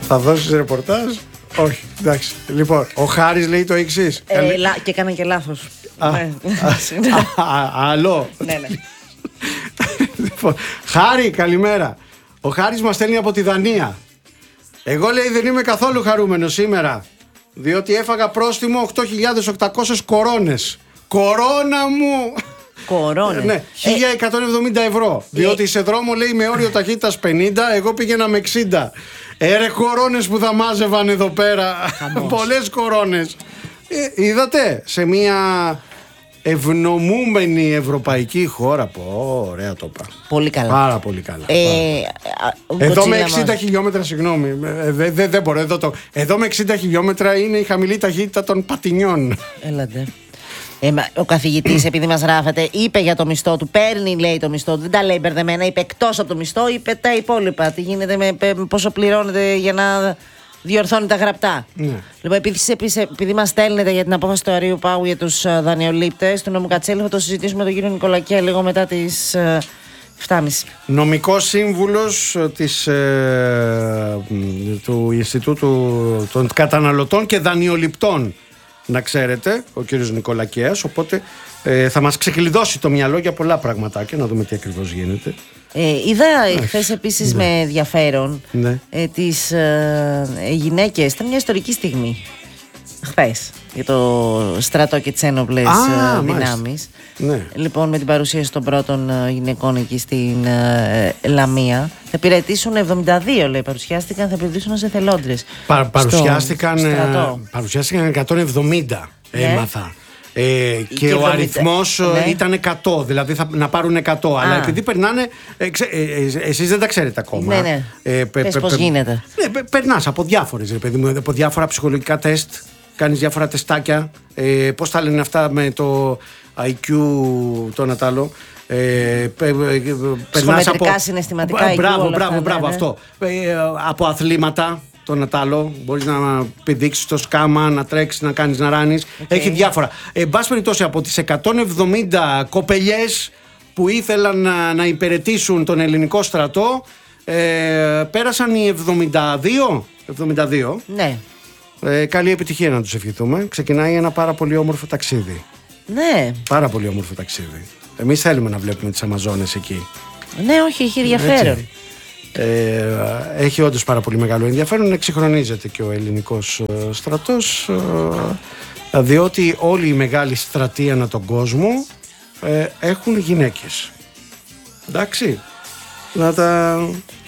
Θα δώσεις ρεπορτάζ? Όχι, εντάξει. Λοιπόν, ο Χάρης λέει το εξής. Και έκανα και λάθος. Άλλο. Ναι. Λοιπόν, Χάρη, καλημέρα. Ο Χάρης μας στέλνει από τη Δανία. Εγώ, λέει, δεν είμαι καθόλου χαρούμενος σήμερα, διότι έφαγα πρόστιμο 8.800 κορώνες. Κορώνα μου! Κορώνες. Ναι, 1.170 ευρώ. Διότι σε δρόμο, λέει, με όριο ταχύτητας 50, εγώ πήγαινα με 60. Ρε κορώνες που θα μάζευαν εδώ πέρα. Πολλές κορώνες. Είδατε, σε μια ευνομούμενη ευρωπαϊκή χώρα. Ωραία το είπα. Πολύ καλά. Πάρα πολύ καλά. Εδώ με 60 χιλιόμετρα, συγγνώμη. Δεν μπορώ. Εδώ με 60 χιλιόμετρα είναι η χαμηλή ταχύτητα των πατινιών. Έλατε. Ο καθηγητής, επειδή μας γράφετε, είπε για το μισθό του. Παίρνει, λέει, το μισθό του. Δεν τα λέει μπερδεμένα. Είπε εκτός από το μισθό, είπε τα υπόλοιπα. Τι γίνεται πόσο πληρώνεται για να διορθώνει τα γραπτά. Ναι. Λοιπόν, επειδή μας στέλνετε για την απόφαση του Αρείου Πάγου για τους δανειολήπτες του νόμου Κατσέλη, θα το συζητήσουμε με τον κύριο Νικολακέα λίγο μετά τις 7.30. Νομικός σύμβουλος του Ινστιτούτου των Καταναλωτών και Δανειοληπτών, να ξέρετε, ο κύριος Νικολακέας. Οπότε θα μας ξεκλειδώσει το μυαλό για πολλά πραγματάκια, να δούμε τι ακριβώς γίνεται. Είδα χθες επίσης με ενδιαφέρον τις γυναίκες. Ήταν μια ιστορική στιγμή χθες για το στρατό και τις ένοπλες δυνάμεις. Ναι. Λοιπόν, με την παρουσίαση των πρώτων γυναικών εκεί στην Λαμία. Θα υπηρετήσουν 72, λέει, παρουσιάστηκαν, θα υπηρετήσουν ως εθελόντρες. Παρουσιάστηκαν 170, έμαθα. Και ο αριθμός ήταν 100, δηλαδή να πάρουν 100. Αλλά επειδή περνάνε. Εσείς δεν τα ξέρετε ακόμα. Ναι. Πες πώς γίνεται. Περνάς από διάφορες, ρε παιδί μου, από διάφορα ψυχολογικά τεστ. Κάνεις διάφορα τεστάκια. Πώς τα λένε αυτά με το IQ, το Νατάλο. Ψυχομετρικά, συναισθηματικά. Μπράβο, αυτό. Από αθλήματα. Το Νατάλο, μπορείς να πηδήξεις το σκάμα, να τρέξεις, να κάνεις, να ράνεις. Έχει διάφορα. Εν πάση περιπτώσει, από τις 170 κοπελιές που ήθελαν να υπηρετήσουν τον ελληνικό στρατό, πέρασαν οι 72. Ναι. Καλή επιτυχία να τους ευχηθούμε. Ξεκινάει ένα πάρα πολύ όμορφο ταξίδι. Ναι. Πάρα πολύ όμορφο ταξίδι. Εμείς θέλουμε να βλέπουμε τις Αμαζόνες εκεί. Ναι, όχι, έχει ενδιαφέρον. Έχει όντως πάρα πολύ μεγάλο ενδιαφέρον. Εξυγχρονίζεται και ο ελληνικός στρατός, διότι όλη η μεγάλη στρατή ανά τον κόσμο έχουν γυναίκες. Εντάξει, να τα